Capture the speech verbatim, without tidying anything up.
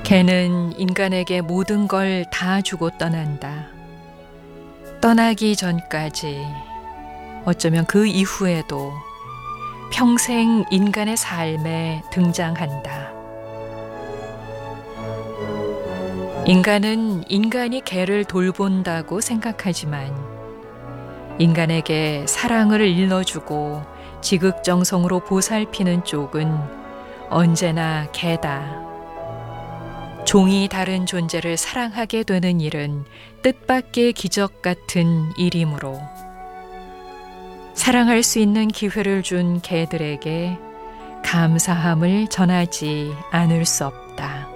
개는 인간에게 모든 걸 다 주고 떠난다. 떠나기 전까지, 어쩌면 그 이후에도 평생 인간의 삶에 등장한다. 인간은 인간이 개를 돌본다고 생각하지만 인간에게 사랑을 일러주고 지극정성으로 보살피는 쪽은 언제나 개다. 종이 다른 존재를 사랑하게 되는 일은 뜻밖의 기적 같은 일이므로 사랑할 수 있는 기회를 준 개들에게 감사함을 전하지 않을 수 없다.